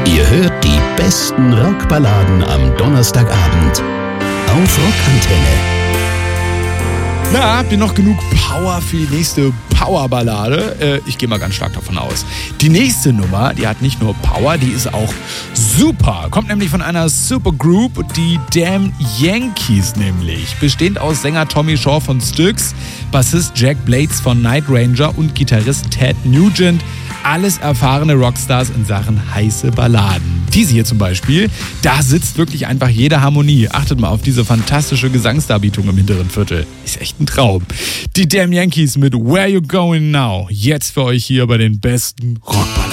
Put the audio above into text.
Ihr hört die besten Rockballaden am Donnerstagabend auf Rockantenne. Na, habt ihr noch genug Power für die nächste Powerballade? Ich gehe mal ganz stark davon aus. Die nächste Nummer, die hat nicht nur Power, die ist auch super. Kommt nämlich von einer Supergroup, die Damn Yankees nämlich. Bestehend aus Sänger Tommy Shaw von Styx, Bassist Jack Blades von Night Ranger und Gitarrist Ted Nugent. Alles erfahrene Rockstars in Sachen heiße Balladen. Diese hier zum Beispiel, da sitzt wirklich einfach jede Harmonie. Achtet mal auf diese fantastische Gesangsdarbietung im hinteren Viertel. Ist echt ein Traum. Die Damn Yankees mit Where You Going Now. Jetzt für euch hier bei den besten Rockballaden.